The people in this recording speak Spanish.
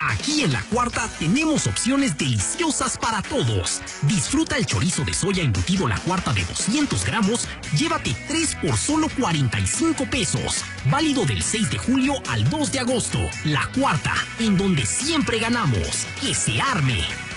Aquí en La Cuarta tenemos opciones deliciosas para todos. Disfruta el chorizo de soya embutido La Cuarta de 200 gramos. Llévate 3 por solo 45 pesos. Válido del 6 de julio al 2 de agosto. La Cuarta, en donde siempre ganamos. ¡Que se arme!